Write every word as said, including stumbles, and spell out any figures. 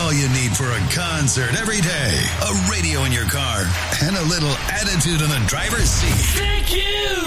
all you need for a concert every day. A radio in your car and a little attitude in the driver's seat. Thank you!